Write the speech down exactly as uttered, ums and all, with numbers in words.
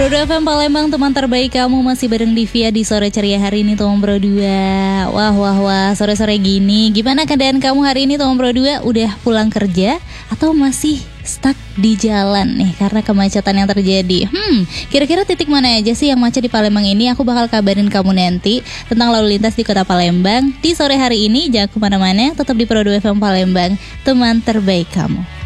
Roda F M Palembang, teman terbaik kamu, masih bareng Divya di sore ceria hari ini teman Bro dua. Wah wah wah, sore-sore gini gimana keadaan kamu hari ini teman Bro dua? Udah pulang kerja atau masih stuck di jalan nih karena kemacetan yang terjadi? Hmm, kira-kira titik mana aja sih yang macet di Palembang ini? Aku bakal kabarin kamu nanti tentang lalu lintas di kota Palembang di sore hari ini. Jangan kemana-mana, tetap di Pro dua F M Palembang, teman terbaik kamu.